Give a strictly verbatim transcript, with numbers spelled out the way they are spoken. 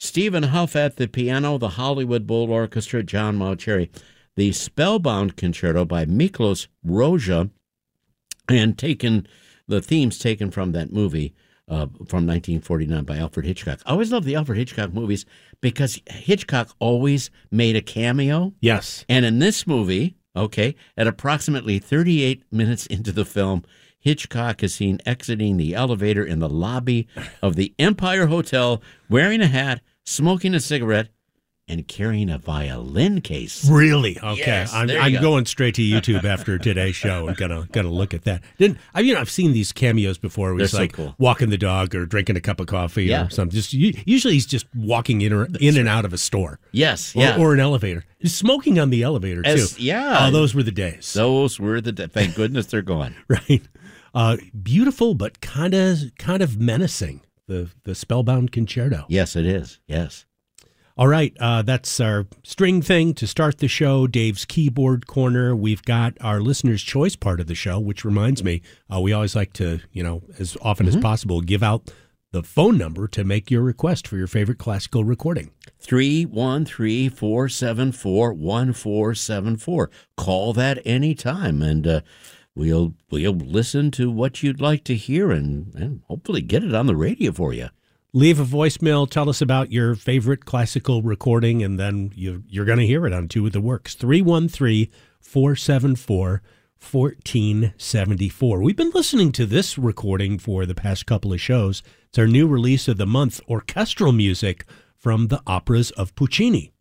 Stephen Huff at the piano, the Hollywood Bowl Orchestra, John Mauceri. The Spellbound Concerto by Miklos Rozsa, and taken the themes taken from that movie uh, from nineteen forty-nine by Alfred Hitchcock. I always loved the Alfred Hitchcock movies because Hitchcock always made a cameo. Yes. And in this movie, okay, at approximately thirty-eight minutes into the film, Hitchcock is seen exiting the elevator in the lobby of the Empire Hotel, wearing a hat, smoking a cigarette, and carrying a violin case. Really? Okay. Yes, I'm, there you I'm go. going straight to YouTube after today's show and gonna gonna look at that. Didn't I? You know, I've seen these cameos before. Where They're he's so like cool. walking the dog or drinking a cup of coffee Yeah. or something. Just u- usually he's just walking in or in and out of a store. Yes, Or, yeah. or an elevator. He's smoking on the elevator too. As- yeah. Oh, those were the days. Those were the da- thank goodness they're gone. Right. Uh, beautiful, but kind of kind of menacing. The the Spellbound Concerto. Yes, it is. Yes. All right, uh, that's our string thing to start the show, Dave's Keyboard Corner. We've got our listener's choice part of the show, which reminds me, uh, we always like to, you know, as often Mm-hmm. as possible, give out the phone number to make your request for your favorite classical recording. three one three, four seven four, one four seven four. Call that anytime, and uh, we'll we'll listen to what you'd like to hear and, and hopefully get it on the radio for you. Leave a voicemail, tell us about your favorite classical recording, and then you, you're going to hear it on Two of the Works. three one three, four seven four, one four seven four. We've been listening to this recording for the past couple of shows. It's our new release of the month, orchestral music from the operas of Puccini.